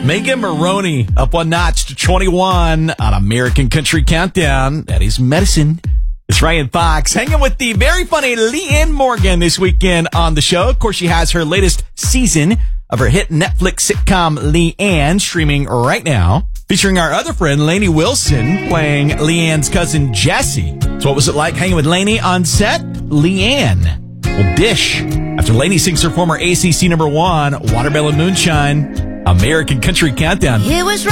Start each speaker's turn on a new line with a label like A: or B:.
A: Megan Maroney up one notch to 21 on American Country Countdown. That is Medicine. It's Ryan Fox hanging with the very funny Leanne Morgan this weekend on the show. Of course, she has her latest season of her hit Netflix sitcom Leanne streaming right now, featuring our other friend Lainey Wilson playing Leanne's cousin Jesse. So what was it like hanging with Lainey on set? Leanne will dish after Lainey sings her former ACC #1 Watermelon Moonshine. American Country Countdown.
B: It was